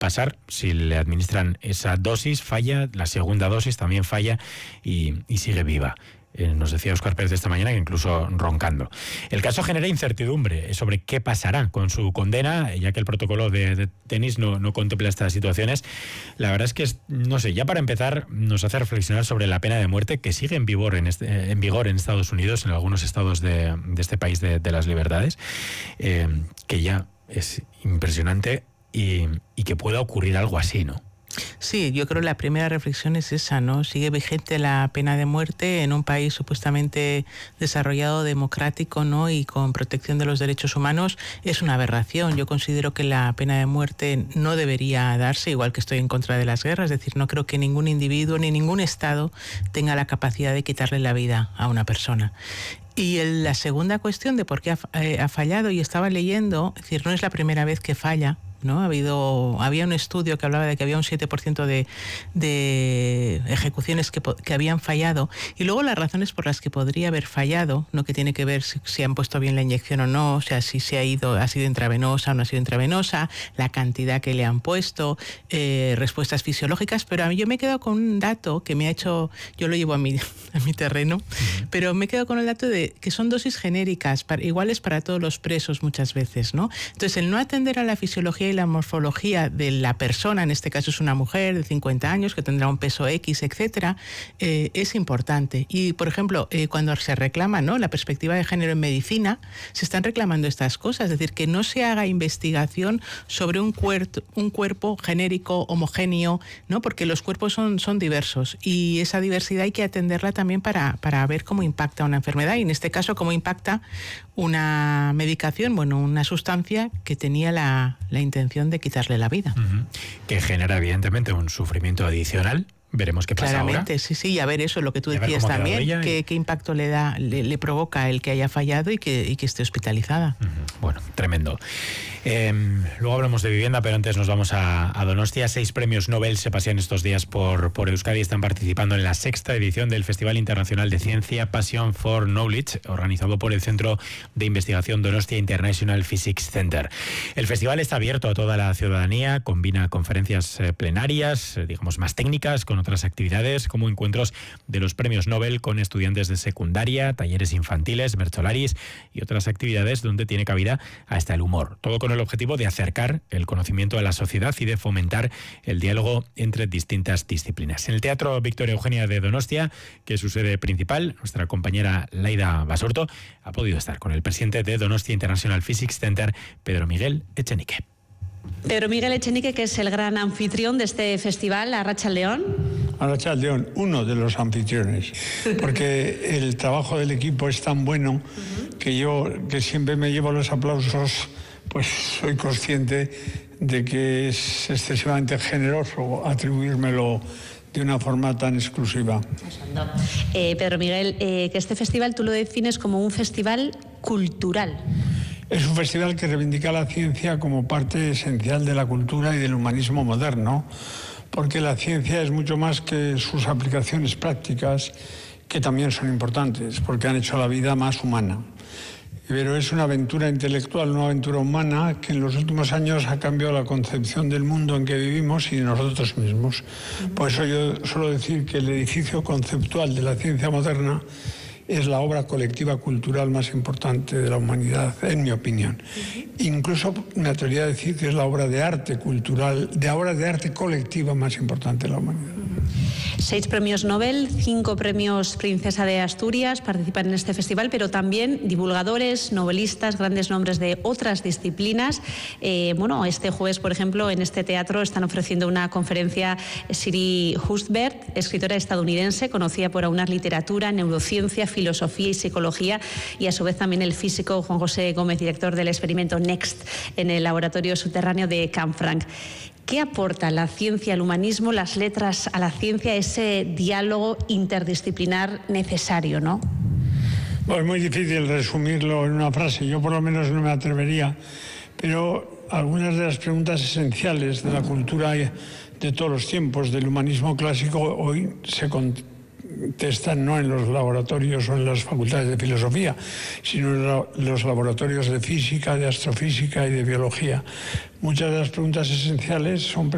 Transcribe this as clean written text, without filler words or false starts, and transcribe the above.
pasar si le administran esa dosis, falla, la segunda dosis también falla y sigue viva. Nos decía Óscar Pérez esta mañana que incluso roncando. El caso genera incertidumbre sobre qué pasará con su condena, ya que el protocolo de tenis no contempla estas situaciones. La verdad es que, no sé, ya para empezar nos hace reflexionar sobre la pena de muerte que sigue en vigor en Estados Unidos, en algunos estados de este país de las libertades, que ya es impresionante y que pueda ocurrir algo así, ¿no? Sí, yo creo que la primera reflexión es esa, ¿no? Sigue vigente la pena de muerte en un país supuestamente desarrollado, democrático, ¿no? Y con protección de los derechos humanos. Es una aberración. Yo considero que la pena de muerte no debería darse, igual que estoy en contra de las guerras. Es decir, no creo que ningún individuo ni ningún Estado tenga la capacidad de quitarle la vida a una persona. Y la segunda cuestión de por qué ha fallado, y estaba leyendo, es decir, no es la primera vez que falla, ¿no? Había un estudio que hablaba de que había un 7% de ejecuciones que habían fallado, y luego las razones por las que podría haber fallado, ¿no? Que tiene que ver si han puesto bien la inyección o no, o sea, si ha sido intravenosa o no ha sido intravenosa, la cantidad que le han puesto, respuestas fisiológicas. Pero yo me he quedado con un dato que me ha hecho, yo lo llevo a mi terreno, pero me he quedado con el dato de que son dosis genéricas, iguales para todos los presos muchas veces, ¿no? Entonces, el no atender a la fisiología y la morfología de la persona, en este caso es una mujer de 50 años que tendrá un peso X, etcétera, es importante. Y, por ejemplo, cuando se reclama, ¿no?, la perspectiva de género en medicina, se están reclamando estas cosas, es decir, que no se haga investigación sobre un cuerpo genérico, homogéneo, ¿no?, porque los cuerpos son diversos y esa diversidad hay que atenderla también para ver cómo impacta una enfermedad, y en este caso cómo impacta una medicación, una sustancia que tenía la intención de quitarle la vida. Que genera evidentemente un sufrimiento adicional. Veremos qué pasa claramente, ahora. Sí, y a ver eso, lo que tú decías también, qué impacto le provoca el que haya fallado y que esté hospitalizada. Bueno, tremendo. Luego hablamos de vivienda, pero antes nos vamos a Donostia. 6 premios Nobel se pasean estos días por Euskadi y están participando en la 6ª edición del Festival Internacional de Ciencia Passion for Knowledge, organizado por el Centro de Investigación Donostia International Physics Center. El festival está abierto a toda la ciudadanía, combina conferencias plenarias, digamos más técnicas, con otras actividades como encuentros de los premios Nobel con estudiantes de secundaria, talleres infantiles, bercholaris y otras actividades donde tiene cabida hasta el humor. Todo con el objetivo de acercar el conocimiento a la sociedad y de fomentar el diálogo entre distintas disciplinas. En el Teatro Victoria Eugenia de Donostia, que es su sede principal, nuestra compañera Laida Basurto ha podido estar con el presidente de Donostia International Physics Center, Pedro Miguel Echenique. Pedro Miguel Echenique, que es el gran anfitrión de este festival, Arratsaldeon. Arratsaldeon, uno de los anfitriones, porque el trabajo del equipo es tan bueno que yo, que siempre me llevo los aplausos, pues soy consciente de que es excesivamente generoso atribuírmelo de una forma tan exclusiva. Pedro Miguel, que este festival tú lo defines como un festival cultural. Es un festival que reivindica la ciencia como parte esencial de la cultura y del humanismo moderno, porque la ciencia es mucho más que sus aplicaciones prácticas, que también son importantes, porque han hecho la vida más humana. Pero es una aventura intelectual, una aventura humana que en los últimos años ha cambiado la concepción del mundo en que vivimos y de nosotros mismos. Por eso yo suelo decir que el edificio conceptual de la ciencia moderna es la obra colectiva cultural más importante de la humanidad, en mi opinión. Incluso me atrevería a decir que es la obra de arte cultural, obra de arte colectiva más importante de la humanidad. 6 premios Nobel, 5 premios Princesa de Asturias participan en este festival, pero también divulgadores, novelistas, grandes nombres de otras disciplinas. Este jueves, por ejemplo, en este teatro están ofreciendo una conferencia Siri Hustvedt, escritora estadounidense, conocida por aunar literatura, neurociencia, filosofía y psicología, y a su vez también el físico Juan José Gómez, director del experimento NEXT en el laboratorio subterráneo de Canfranc. ¿Qué aporta la ciencia al humanismo, las letras a la ciencia, ese diálogo interdisciplinar necesario, ¿no? Pues es muy difícil resumirlo en una frase, yo por lo menos no me atrevería, pero algunas de las preguntas esenciales de la cultura de todos los tiempos, del humanismo clásico, hoy se contestan no en los laboratorios o en las facultades de filosofía, sino en los laboratorios de física, de astrofísica y de biología. Muchas de las preguntas esenciales son